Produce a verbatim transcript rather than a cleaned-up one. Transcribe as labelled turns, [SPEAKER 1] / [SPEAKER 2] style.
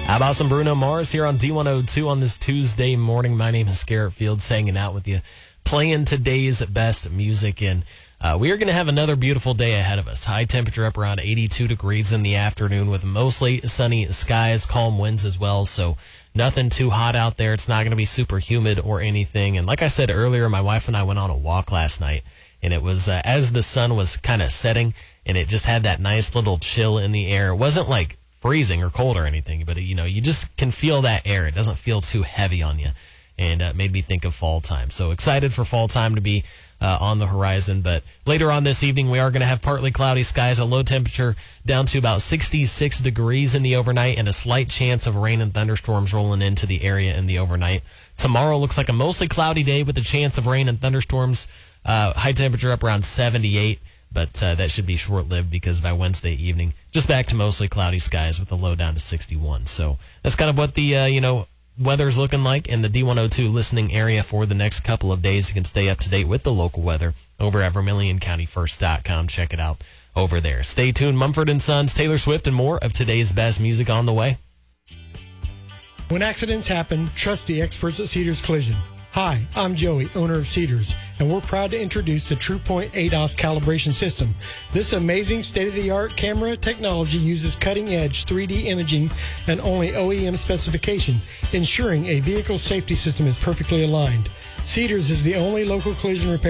[SPEAKER 1] How about some Bruno Mars here on D one oh two on this Tuesday morning? My name is Garrett Fields, hanging out with you, playing today's best music. And uh, we are going to have another beautiful day ahead of us. High temperature up around eighty-two degrees in the afternoon with mostly sunny skies, calm winds as well. So nothing too hot out there. It's not going to be super humid or anything. And like I said earlier, my wife and I went on a walk last night, and it was uh, as the sun was kind of setting, and it just had that nice little chill in the air. It wasn't like freezing or cold or anything, but you know, you just can feel that air. It doesn't feel too heavy on you, and uh, made me think of fall time. So excited for fall time to be uh, on the horizon. But later on this evening, we are going to have partly cloudy skies, a low temperature down to about sixty-six degrees in the overnight, and a slight chance of rain and thunderstorms rolling into the area in the overnight. Tomorrow looks like a mostly cloudy day with a chance of rain and thunderstorms. Uh, high temperature up around seventy-eight. But uh, that should be short-lived because by Wednesday evening, just back to mostly cloudy skies with a low down to sixty-one. So that's kind of what the, uh, you know, weather's looking like in the D one oh two listening area for the next couple of days. You can stay up to date with the local weather over at Vermilion County First dot com. Check it out over there. Stay tuned. Mumford and Sons, Taylor Swift, and more of today's best music on the way.
[SPEAKER 2] When accidents happen, trust the experts at Cedars Collision. Hi, I'm Joey, owner of Cedars, and we're proud to introduce the TruePoint A D O S calibration system. This amazing state-of-the-art camera technology uses cutting-edge three D imaging and only O E M specification, ensuring a vehicle safety system is perfectly aligned. Cedars is the only local collision repair